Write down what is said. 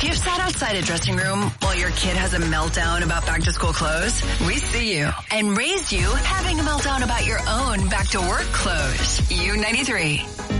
If you've sat outside a dressing room while your kid has a meltdown about back to school clothes, we see you and raised you having a meltdown about your own back to work clothes. U93.